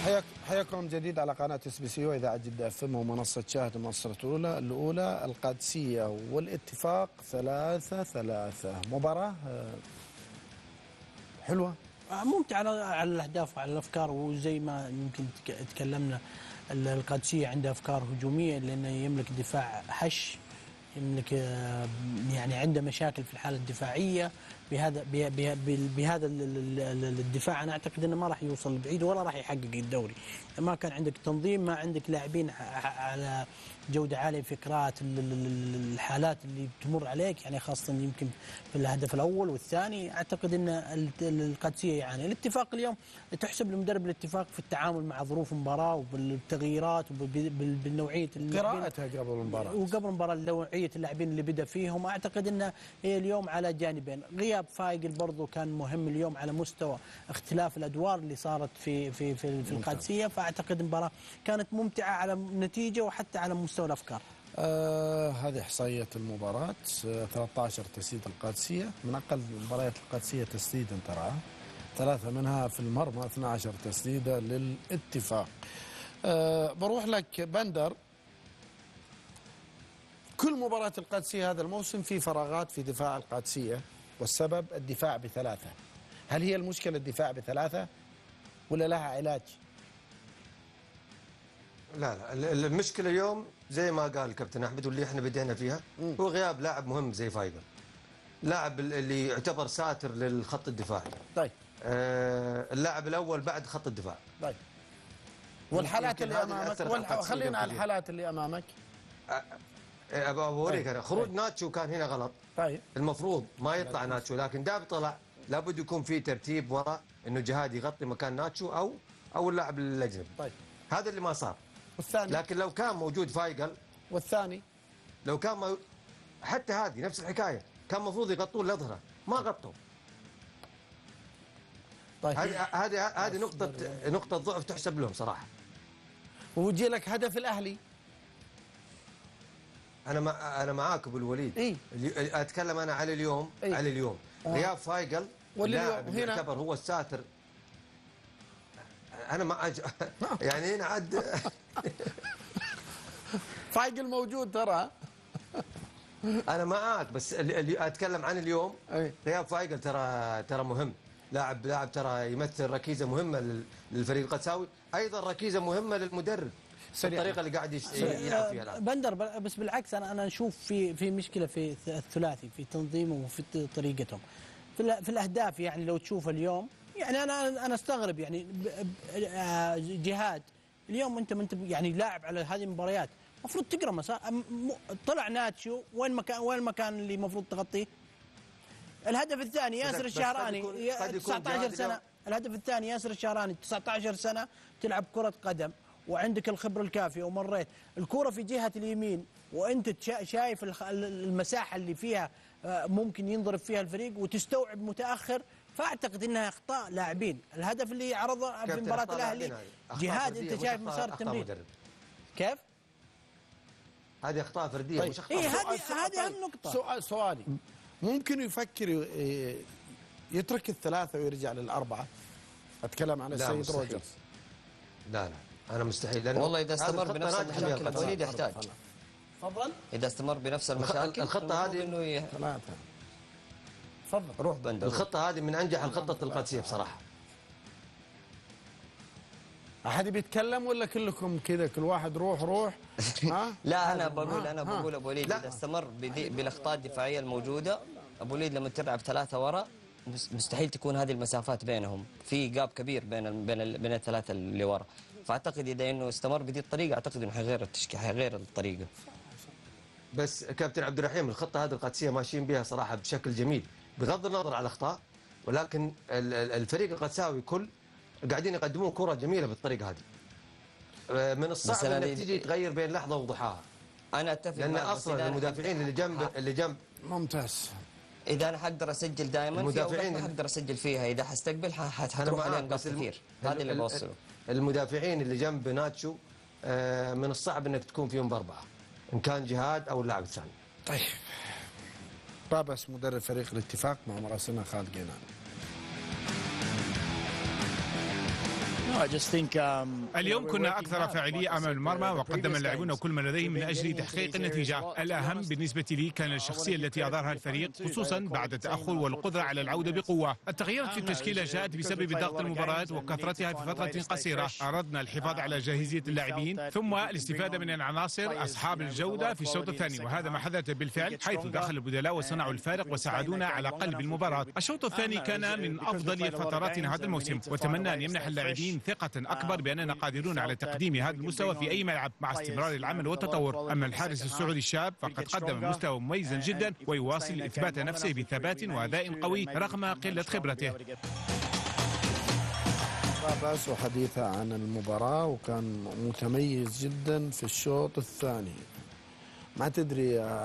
حياكم جديد على قناة SBC وإذاعة جدة FM ومنصة شاهد المنصة الأولى القادسية والاتفاق 3-3 مباراة حلوة ممتعة على الأهداف وعلى الأفكار، وزي ما يمكن تكلمنا القادسية عندها أفكار هجومية لأنه يملك دفاع هش، يملك يعني عنده مشاكل في الحالة الدفاعية. بهذا الدفاع أنا أعتقد أنه ما راح يوصل بعيد ولا راح يحقق الدوري. ما كان عندك تنظيم، ما عندك لاعبين على جودة عالية في قراءة الحالات اللي تمر عليك، يعني خاصة يمكن في الهدف الأول والثاني. أعتقد أن القادسية يعني الاتفاق اليوم تحسب لمدرب الاتفاق في التعامل مع ظروف المباراة وبالتغييرات وبالنوعية قراءتها قبل المباراة وقبل المباراة نوعية اللاعبين اللي بدأ فيهم. أعتقد أنه هي اليوم على جانبين. غياب فايقل برضو كان مهم اليوم على مستوى اختلاف الأدوار اللي صارت في القادسية. فأعتقد المباراة كانت ممتعة على النتيجة وحتى على مستوى الأفكار. هذه إحصائية المباراة. 13 تسديد القادسية، من أقل مباريات القادسية تسديدا ترى 3 منها في المرمى، 12 تسديدة للاتفاق. بروح لك بندر. كل مباراة القادسية هذا الموسم في فراغات في دفاع القادسية، والسبب الدفاع ب3. هل هي المشكلة الدفاع ب3 ولا لها علاج؟ لا المشكلة اليوم زي ما قال الكابتن أحمد واللي احنا بدينا فيها هو غياب لاعب مهم زي فايقل، لاعب اللي يعتبر ساتر للخط الدفاعي. طيب اللاعب الأول بعد خط الدفاع. طيب والحالات اللي أمامك، خلينا على الحالات اللي أمامك. أوريك أنا خروج ناتشو كان هنا غلط. طيب المفروض ما يطلع ناتشو، لكن داب طلع لابد يكون في ترتيب وراء انه جهاد يغطي مكان ناتشو او اللاعب الاجنبي. طيب هذا اللي ما صار. والثاني، لكن لو كان موجود فايقل، والثاني لو كان حتى هذه نفس الحكايه، كان المفروض يغطون الاظهره، ما غطوا. طيب هذه نقطه ضعف تحسب لهم صراحه. ويجي لك هدف الاهلي. انا معاك ابو الوليد. إيه؟ اتكلم انا على اليوم. إيه؟ على اليوم غياب فايقل، اللاعب اللي يعتبر هو الساتر. انا ما يعني هنا عاد فايقل موجود ترى. انا معاك، بس اللي اتكلم عن اليوم غياب فايقل ترى مهم. لاعب ترى يمثل ركيزه مهمه للفريق القدساوي، ايضا ركيزه مهمه للمدرب. الطريقه اللي قاعد يلعب فيها الان بندر. بس بالعكس انا اشوف في مشكله في الثلاثي، في تنظيمه وفي طريقتهم في الاهداف. يعني لو تشوف اليوم، يعني انا استغرب يعني جهاد اليوم انت يعني لاعب على هذه المباريات المفروض تقرا طلع ناتشو وين المكان اللي المفروض تغطيه. الهدف الثاني ياسر الشهراني 19 سنه. الهدف الثاني ياسر الشهراني 19 سنه تلعب كره قدم وعندك الخبره الكافيه ومريت الكره في جهه اليمين، وانت شايف المساحه اللي فيها ممكن ينضرب فيها الفريق وتستوعب متاخر. فاعتقد انها اخطاء لاعبين. الهدف اللي عرضه في مباراه الاهلي جهاد، انت شايف مسار التمرير كيف؟ هذه اخطاء فرديه. طيب. مش اخطاء. هذه اهم نقطه. سؤالي ممكن يفكر يترك الثلاثه ويرجع للاربعه؟ اتكلم عن السيد روجرز. لا انا مستحيل، لانه والله اذا استمر بنفس المشاكل ابو وليد يحتاج. تفضل. اذا استمر بنفس المشاكل الخطه هذه انه ثلاثه. تفضل روح بندر. الخطه هذه من انجح الخطط القادسيه بصراحه. احد بيتكلم ولا كلكم كذا كل واحد روح؟ لا انا بقول ابو وليد اذا استمر بالاخطاء الدفاعيه الموجوده، ابو وليد لما تلعب 3 ورا مستحيل تكون هذه المسافات بينهم، في جاب كبير بين الثلاثه اللي ورا. فاعتقد اذا انه استمر بهذه الطريقه اعتقد انه حيغير التشكيل، حيغير الطريقه. بس كابتن عبد الرحيم الخطه هذه القادسيه ماشيين بها صراحه بشكل جميل بغض النظر على الاخطاء، ولكن الفريق القدساوي كل قاعدين يقدمون كره جميله بالطريقه هذه. من الصعب انك تيجي تغير بين لحظه وضحاها. انا اتفق لان اصلا المدافعين اللي جنب ممتاز. اذا انا حقدر اسجل دائما المدافعين ما حقدر اسجل فيها، اذا حستقبل حتروح عليهم نقاط كثير. هذا اللي بوصله. المدافعين اللي جنب ناتشو من الصعب انك تكون فيهم ب4 ان كان جهاد او اللاعب الثاني. طيب بابس مدرب فريق الاتفاق مع مراسلنا خالد جينان. اليوم كنا أكثر فاعلية أمام المرمى، وقدم اللاعبون كل ما لديهم من أجل تحقيق النتيجة. الأهم بالنسبة لي كان الشخصية التي أظهرها الفريق، خصوصا بعد التأخر والقدرة على العودة بقوة. التغييرات في التشكيلة جاءت بسبب ضغط المباريات وكثرتها في فترة قصيرة. أردنا الحفاظ على جاهزية اللاعبين ثم الاستفادة من العناصر أصحاب الجودة في الشوط الثاني، وهذا ما حدث بالفعل، حيث دخل البدلاء وصنعوا الفارق وساعدونا على قلب المباراة. الشوط الثاني كان من أفضل فتراتنا هذا الموسم، وأتمنى أن يمنح اللاعبين ثقة أكبر بأننا قادرون على تقديم هذا المستوى في أي ملعب مع استمرار العمل والتطور. أما الحارس السعودي الشاب فقد قدم مستوى مميزا جدا، ويواصل إثبات نفسه بثبات وأداء قوي رغم قلة خبرته. لا بأس حديثه عن المباراة، وكان متميز جدا في الشوط الثاني. ما تدري